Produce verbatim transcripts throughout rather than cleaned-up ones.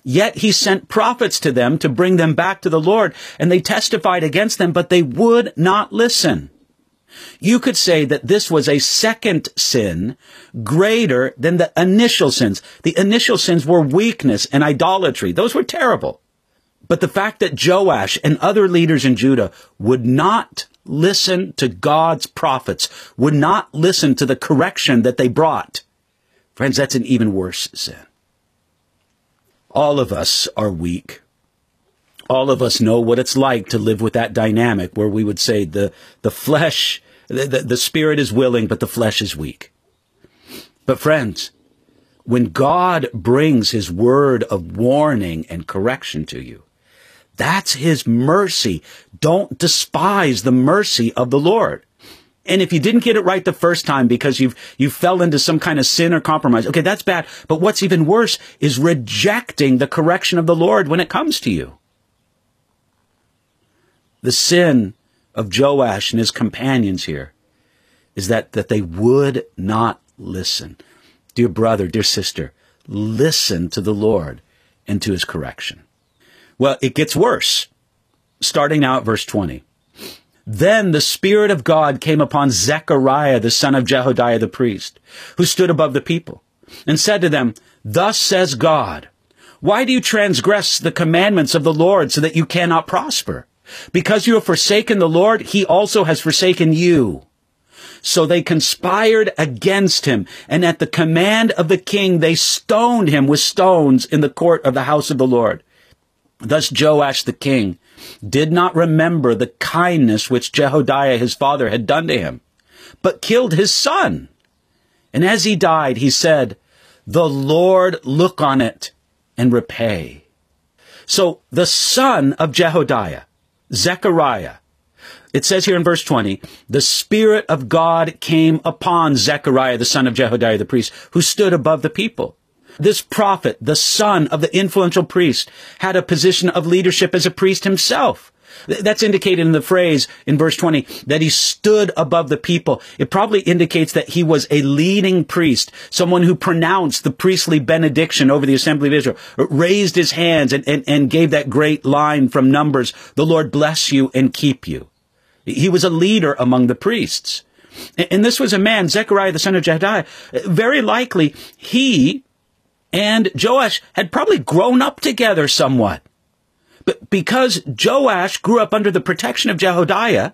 Yet he sent prophets to them to bring them back to the Lord, and they testified against them, but they would not listen. You could say that this was a second sin greater than the initial sins. The initial sins were weakness and idolatry. Those were terrible. But the fact that Joash and other leaders in Judah would not listen to God's prophets, would not listen to the correction that they brought, friends, that's an even worse sin. All of us are weak. All of us know what it's like to live with that dynamic where we would say the, the flesh, the, the, the spirit is willing, but the flesh is weak. But friends, when God brings his word of warning and correction to you, that's his mercy. Don't despise the mercy of the Lord. And if you didn't get it right the first time because you've, you fell into some kind of sin or compromise, okay, that's bad. But what's even worse is rejecting the correction of the Lord when it comes to you. The sin of Joash and his companions here is that, that they would not listen. Dear brother, dear sister, listen to the Lord and to his correction. Well, it gets worse. Starting now at verse twenty. Then the Spirit of God came upon Zechariah, the son of Jehodiah the priest, who stood above the people, and said to them, Thus says God, why do you transgress the commandments of the Lord so that you cannot prosper? Because you have forsaken the Lord, he also has forsaken you. So they conspired against him, and at the command of the king, they stoned him with stones in the court of the house of the Lord. Thus Joash the king did not remember the kindness which Jehodiah his father had done to him, but killed his son. And as he died, he said, The Lord look on it and repay. So the son of Jehodiah, Zechariah, it says here in verse twenty, the Spirit of God came upon Zechariah, the son of Jehodiah the priest, who stood above the people. This prophet, the son of the influential priest, had a position of leadership as a priest himself. That's indicated in the phrase in verse twenty that he stood above the people. It probably indicates that he was a leading priest, someone who pronounced the priestly benediction over the assembly of Israel, raised his hands and, and, and gave that great line from Numbers, the Lord bless you and keep you. He was a leader among the priests. And this was a man, Zechariah, the son of Jehodiah. Very likely he and Joash had probably grown up together somewhat. But because Joash grew up under the protection of Jehodiah,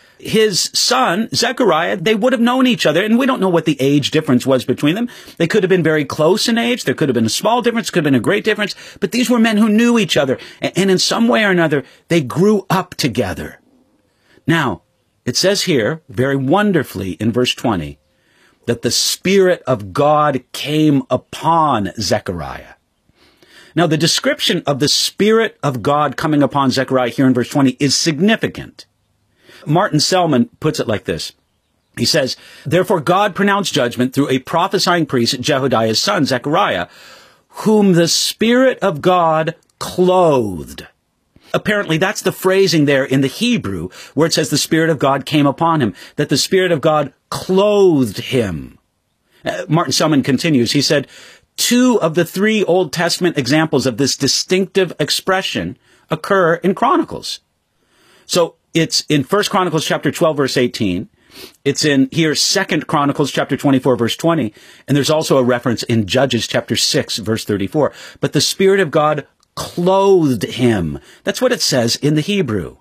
his son, Zechariah, they would have known each other. And we don't know what the age difference was between them. They could have been very close in age. There could have been a small difference, could have been a great difference. But these were men who knew each other. And in some way or another, they grew up together. Now, it says here, very wonderfully in verse twenty, that the Spirit of God came upon Zechariah. Now, the description of the Spirit of God coming upon Zechariah here in verse twenty is significant. Martin Selman puts it like this. He says, Therefore God pronounced judgment through a prophesying priest, Jehodiah's son, Zechariah, whom the Spirit of God clothed. Apparently, that's the phrasing there in the Hebrew where it says the Spirit of God came upon him, that the Spirit of God clothed him. Uh, Martin Selman continues. He said, two of the three Old Testament examples of this distinctive expression occur in Chronicles. So it's in First Chronicles chapter twelve, verse eighteen. It's in here Second Chronicles chapter twenty-four, verse twenty. And there's also a reference in Judges chapter six, verse thirty-four. But the Spirit of God clothed him. That's what it says in the Hebrew.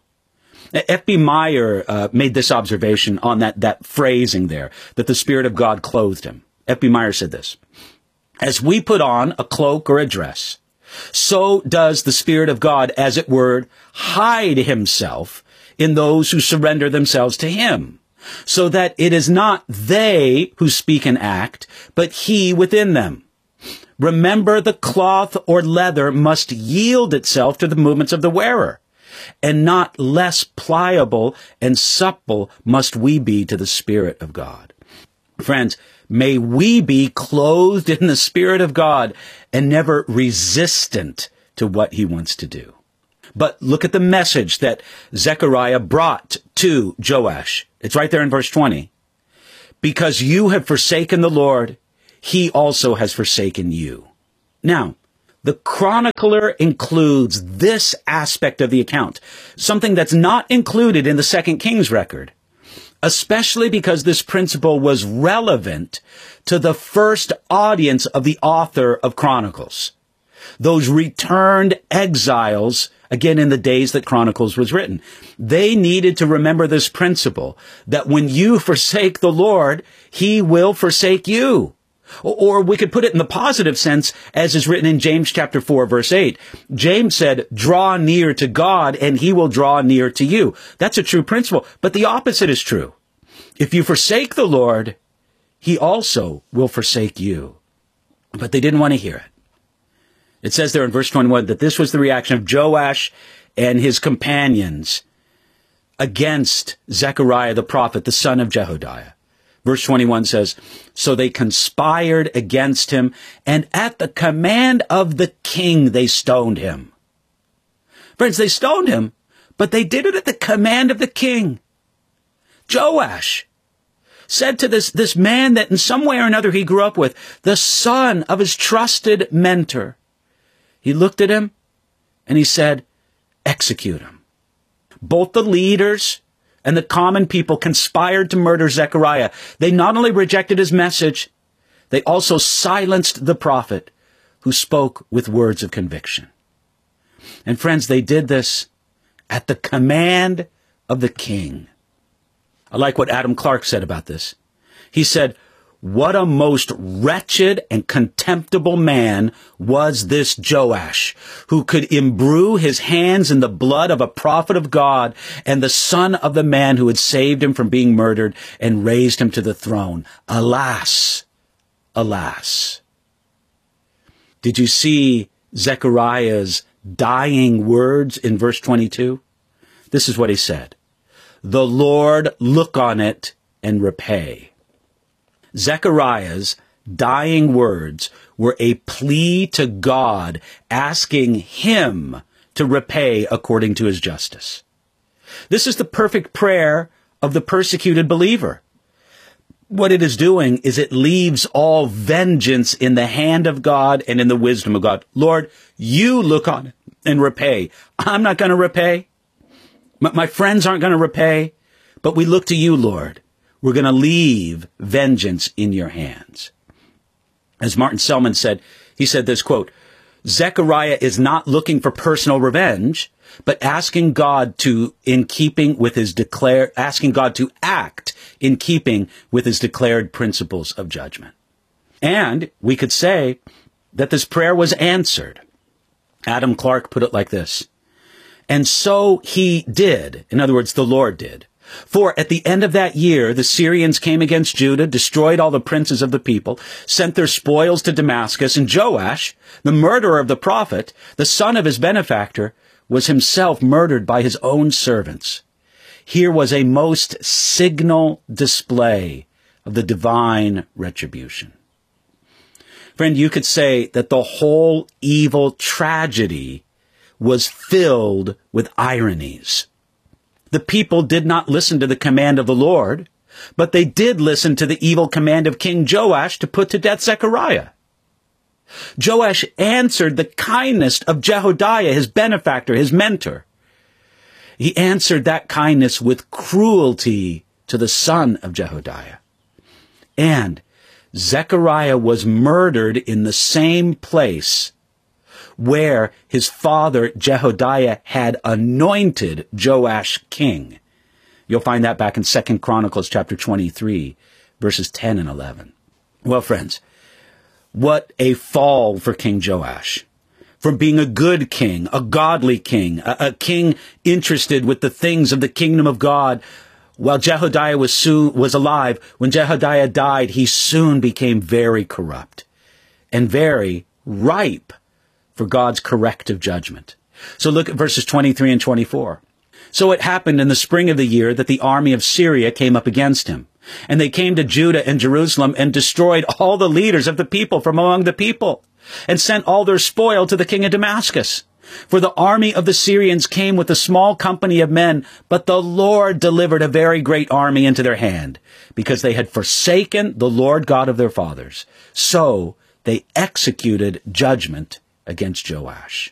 F B Meyer uh, made this observation on that, that phrasing there, that the Spirit of God clothed him. F B Meyer said this, As we put on a cloak or a dress, so does the Spirit of God, as it were, hide himself in those who surrender themselves to him, so that it is not they who speak and act, but he within them. Remember, the cloth or leather must yield itself to the movements of the wearer, and not less pliable and supple must we be to the Spirit of God. Friends, may we be clothed in the Spirit of God and never resistant to what he wants to do. But look at the message that Zechariah brought to Joash. It's right there in verse twenty. Because you have forsaken the Lord, he also has forsaken you. Now, The chronicler includes this aspect of the account, something that's not included in the Second Kings record, especially because this principle was relevant to the first audience of the author of Chronicles. Those returned exiles, again in the days that Chronicles was written, they needed to remember this principle that when you forsake the Lord, he will forsake you. Or we could put it in the positive sense, as is written in James chapter four, verse eight. James said, draw near to God and he will draw near to you. That's a true principle, but the opposite is true. If you forsake the Lord, he also will forsake you. But they didn't want to hear it. It says there in verse twenty-one that this was the reaction of Joash and his companions against Zechariah the prophet, the son of Jehodiah. Verse twenty-one says, so they conspired against him, and at the command of the king they stoned him. Friends, they stoned him, but they did it at the command of the king. Joash said to this, this man that in some way or another he grew up with, the son of his trusted mentor, he looked at him and he said, execute him. Both the leaders and the common people conspired to murder Zechariah. They not only rejected his message, they also silenced the prophet who spoke with words of conviction. And friends, they did this at the command of the king. I like what Adam Clarke said about this. He said, what a most wretched and contemptible man was this Joash, who could imbrue his hands in the blood of a prophet of God and the son of the man who had saved him from being murdered and raised him to the throne. Alas, alas. Did you see Zechariah's dying words in verse twenty-two? This is what he said. The Lord look on it and repay. Zechariah's dying words were a plea to God, asking him to repay according to his justice. This is the perfect prayer of the persecuted believer. What it is doing is it leaves all vengeance in the hand of God and in the wisdom of God. Lord, you look on it and repay. I'm not going to repay. My friends aren't going to repay, but we look to you, Lord. We're going to leave vengeance in your hands. As Martin Selman said, he said this, quote, Zechariah is not looking for personal revenge, but asking God to, in keeping with his declared, asking God to act in keeping with his declared principles of judgment. And we could say that this prayer was answered. Adam Clarke put it like this. And so he did. In other words, the Lord did. For at the end of that year, the Syrians came against Judah, destroyed all the princes of the people, sent their spoils to Damascus, and Joash, the murderer of the prophet, the son of his benefactor, was himself murdered by his own servants. Here was a most signal display of the divine retribution. Friend, you could say that the whole evil tragedy was filled with ironies. The people did not listen to the command of the Lord, but they did listen to the evil command of King Joash to put to death Zechariah. Joash answered the kindness of Jehodiah, his benefactor, his mentor. He answered that kindness with cruelty to the son of Jehodiah. And Zechariah was murdered in the same place where his father Jehodiah had anointed Joash king. You'll find that back in Second Chronicles chapter twenty-three, verses ten and eleven. Well, friends, what a fall for King Joash. From being a good king, a godly king, a, a king interested with the things of the kingdom of God. While Jehodiah was, soon, was alive, when Jehodiah died, he soon became very corrupt and very ripe for God's corrective judgment. So look at verses twenty-three and twenty-four. So it happened in the spring of the year that the army of Syria came up against him. And they came to Judah and Jerusalem and destroyed all the leaders of the people from among the people, and sent all their spoil to the king of Damascus. For the army of the Syrians came with a small company of men, but the Lord delivered a very great army into their hand, because they had forsaken the Lord God of their fathers. So they executed judgment against Joash.